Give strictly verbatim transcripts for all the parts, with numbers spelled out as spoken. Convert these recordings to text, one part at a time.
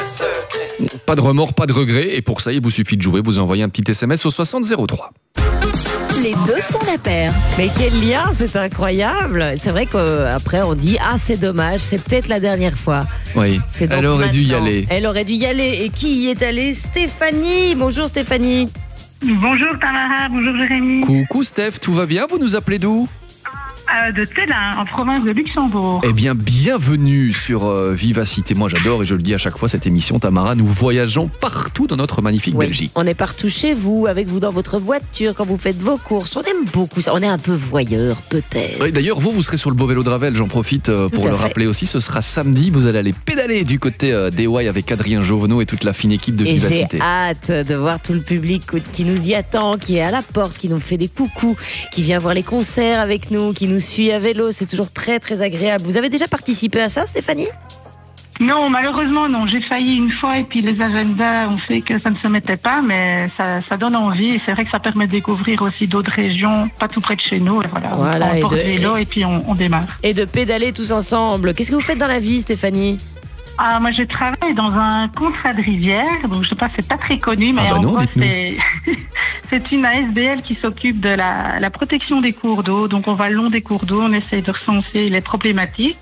Pas de remords, pas de regrets. Et pour ça, il vous suffit de jouer. Vous envoyez un petit S M S au soixante zéro trois. Les deux font la paire. Mais quel lien, c'est incroyable. C'est vrai qu'après on dit ah c'est dommage, c'est peut-être la dernière fois. Oui, C'est donc elle aurait dû y maintenant. aller. Elle aurait dû y aller. Et qui y est allée? Stéphanie. Bonjour Stéphanie. Bonjour Tamara, bonjour Jérémy. Coucou Steph, tout va bien? Vous nous appelez d'où? Euh, de Télin, en province de Luxembourg. Eh bien, bienvenue sur euh, Vivacité. Moi, j'adore et je le dis à chaque fois, cette émission, Tamara. Nous voyageons partout dans notre magnifique Oui, Belgique. on est partout chez vous, avec vous dans votre voiture, quand vous faites vos courses. On aime beaucoup ça. On est un peu voyeur, peut-être. Oui, d'ailleurs, vous, vous serez sur le beau vélo de Ravel. J'en profite euh, Tout pour à le fait. rappeler aussi. Ce sera samedi. Vous allez aller pédaler du côté euh, d'E Y avec Adrien Jovenot et toute la fine équipe de Et j'ai Vivacité. hâte de voir tout le public qui nous y attend, qui est à la porte, qui nous fait des coucous, qui vient voir les concerts avec nous, qui nous suit à vélo. C'est toujours très très agréable. Vous avez déjà participé à ça, Stéphanie? Non, malheureusement non, j'ai failli une fois et puis les agendas ont fait que ça ne se mettait pas, mais ça, ça donne envie et c'est vrai que ça permet de découvrir aussi d'autres régions, pas tout près de chez nous. Et voilà, Voilà, on et porte de- vélo et puis on, on démarre. Et de pédaler tous ensemble. Qu'est-ce que vous faites dans la vie, Stéphanie? Ah, moi je travaille dans un contrat de rivière, donc je sais pas, c'est pas très connu, mais Ah bah en non, gros dites-nous. c'est c'est une A S B L qui s'occupe de la, la protection des cours d'eau. Donc on va le long des cours d'eau, on essaie de recenser les problématiques.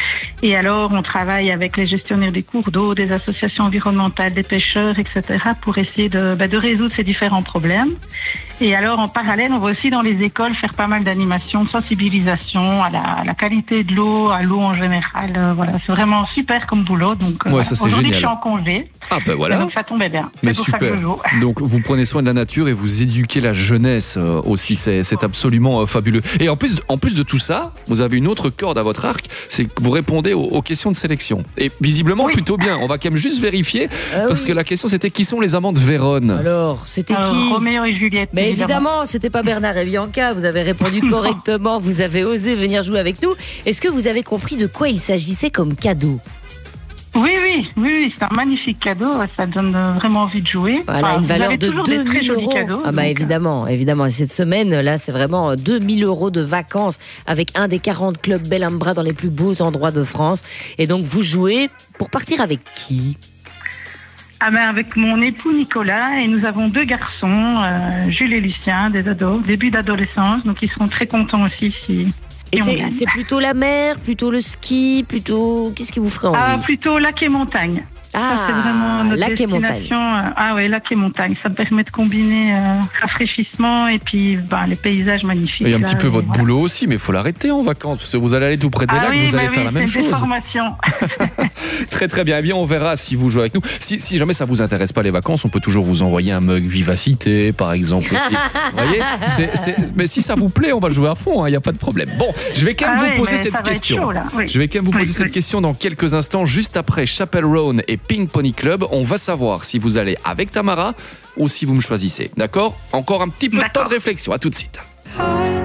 Et alors on travaille avec les gestionnaires des cours d'eau, des associations environnementales, des pêcheurs, et cetera pour essayer de, bah, de résoudre ces différents problèmes. Et alors en parallèle, on va aussi dans les écoles faire pas mal d'animations, de sensibilisation à la, à la qualité de l'eau, à l'eau en général. Euh, voilà, c'est vraiment super comme boulot. Donc Ouais, ça, c'est aujourd'hui génial. je suis en congé. Ah ben Et voilà. donc ça tombait bien. Mais C'est pour ça que super. je joue. Donc vous prenez soin de la nature et vous éduquez la jeunesse euh, aussi. C'est, c'est absolument euh, fabuleux. Et en plus, en plus de tout ça, vous avez une autre corde à votre arc, c'est que vous répondez aux, aux questions de sélection. Et visiblement Oui. plutôt bien. On va quand même juste vérifier Ah parce oui. que la question c'était qui sont les amants de Vérone? Alors, c'était Euh, qui? Roméo et Juliette. Mais évidemment, c'était pas Bernard et Bianca. Vous avez répondu correctement. Vous avez osé venir jouer avec nous. Est-ce que vous avez compris de quoi il s'agissait comme cadeau? Oui, oui, oui, oui, c'est un magnifique cadeau. Ça donne euh, vraiment envie de jouer. Voilà, Enfin, une vous valeur avez de toujours des deux très mille jolis euros. cadeaux. Ah bah donc, évidemment, évidemment. Et cette semaine, là, c'est vraiment deux mille euros de vacances avec un des quarante clubs Bellambra dans les plus beaux endroits de France. Et donc, vous jouez pour partir avec qui? Ah ben avec mon époux Nicolas et nous avons deux garçons, euh, Jules et Lucien, des ados, début d'adolescence, donc ils seront très contents aussi si, Et si on c'est, gagne. c'est plutôt la mer, plutôt le ski, plutôt... Qu'est-ce qui vous ferait Ah, envie? plutôt lac et montagne. Ça, c'est vraiment notre lac et montagne. destination. Euh, Ah ouais, lac et montagne. Ça me permet de combiner euh, rafraîchissement et puis ben, les paysages magnifiques. Et un là, petit peu et votre voilà. boulot aussi, mais il faut l'arrêter en vacances. Parce que vous allez aller tout près des Ah lacs, oui, vous allez bah faire oui, la même c'est une chose. déformation. Très très bien. Eh bien, on verra si vous jouez avec nous. Si, si jamais ça vous intéresse pas les vacances, on peut toujours vous envoyer un mug Vivacité, par exemple. Aussi. Vous voyez c'est, c'est... Mais si ça vous plaît, on va le jouer à fond. Il n'y a pas de problème. Bon, je vais quand même Ah vous oui, poser mais cette ça va être question. chaud, là. Oui. Je vais quand même vous Oui, poser cette oui. question dans quelques instants, juste après Chapel Roan et Pink Pony Club. On va savoir si vous allez avec Tamara ou si vous me choisissez. D'accord? Encore un petit peu de temps D'accord. de réflexion. À tout de suite.